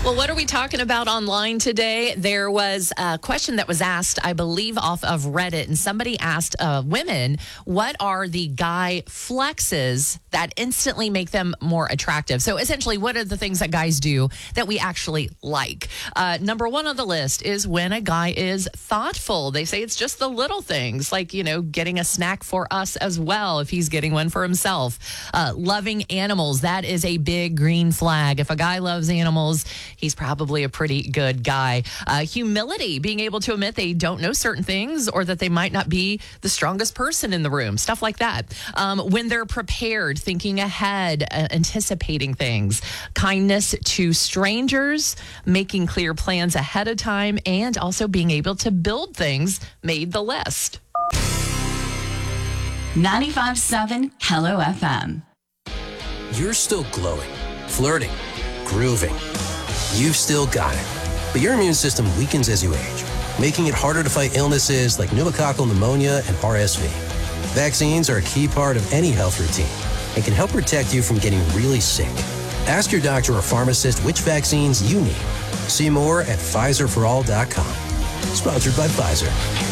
Well, what are we talking about online today? There was a question that was asked, I believe, off of Reddit, and somebody asked women, what are the guy flexes that instantly make them more attractive? So essentially, what are the things that guys do that we actually like? Number one on the list is when a guy is thoughtful. They say it's just the little things, like, getting a snack for us as well if he's getting one for himself. Loving animals, that is a big green flag. If a guy loves animals, he's probably a pretty good guy. Humility, being able to admit they don't know certain things or that they might not be the strongest person in the room, stuff like that. When they're prepared, thinking ahead, anticipating things. Kindness to strangers, making clear plans ahead of time, and also being able to build things made the list. 95.7 Hello FM. You're still glowing, flirting, grooving. You've still got it. But your immune system weakens as you age, making it harder to fight illnesses like pneumococcal pneumonia and RSV. Vaccines are a key part of any health routine and can help protect you from getting really sick. Ask your doctor or pharmacist which vaccines you need. See more at PfizerForAll.com. Sponsored by Pfizer.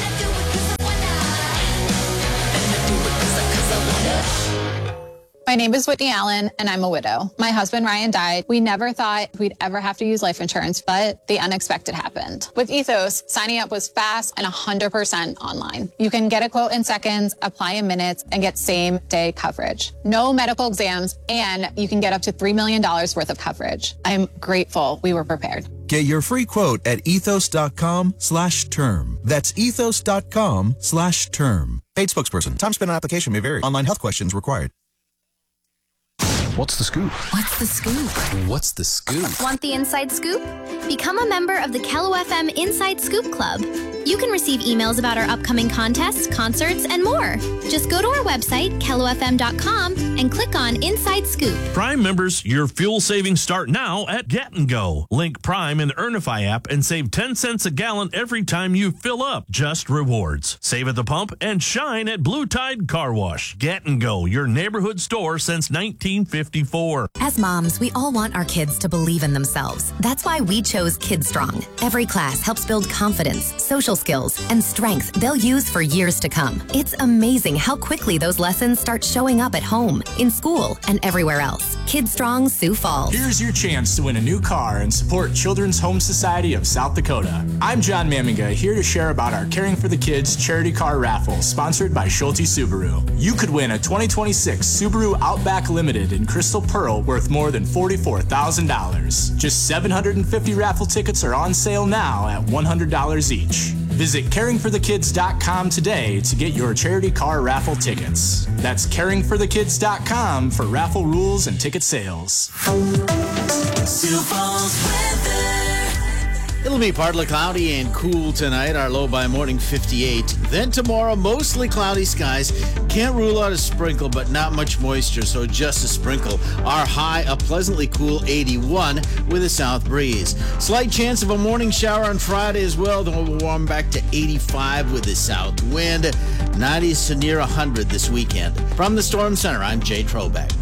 My name is Whitney Allen, and I'm a widow. My husband, Ryan, died. We never thought we'd ever have to use life insurance, but the unexpected happened. With Ethos, signing up was fast and 100% online. You can get a quote in seconds, apply in minutes, and get same-day coverage. No medical exams, and you can get up to $3 million worth of coverage. I'm grateful we were prepared. Get your free quote at ethos.com/term. That's ethos.com/term. Paid spokesperson. Time spent on application may vary. Online health questions required. What's the scoop? What's the scoop? What's the scoop? Want the inside scoop? Become a member of the Kello FM Inside Scoop Club. You can receive emails about our upcoming contests, concerts, and more. Just go to our website, kellofm.com, and click on Inside Scoop. Prime members, your fuel savings start now at Get and Go. Link Prime in the Earnify app and save 10 cents a gallon every time you fill up. Just rewards. Save at the pump and shine at Blue Tide Car Wash. Get and Go, your neighborhood store since 1954. As moms, we all want our kids to believe in themselves. That's why we chose Kid Strong. Every class helps build confidence, social skills, and strength they'll use for years to come. It's amazing how quickly those lessons start showing up at home, in school, and everywhere else. Kid Strong, Sioux Falls. Here's your chance to win a new car and support Children's Home Society of South Dakota. I'm John Maminga, here to share about our Caring for the Kids charity car raffle, sponsored by Schulte Subaru. You could win a 2026 Subaru Outback Limited in Crystal Pearl worth more than $44,000. Just 750 raffle tickets are on sale now at $100 each. Visit caringforthekids.com today to get your charity car raffle tickets. That's caringforthekids.com for raffle rules and ticket sales. Sioux Falls weather. It'll be partly cloudy and cool tonight, our low by morning 58. Then tomorrow, mostly cloudy skies. Can't rule out a sprinkle, but not much moisture, so just a sprinkle. Our high, a pleasantly cool 81 with a south breeze. Slight chance of a morning shower on Friday as well, then we'll warm back to 85 with a south wind. 90s to near 100 this weekend. From the Storm Center, I'm Jay Trobeck.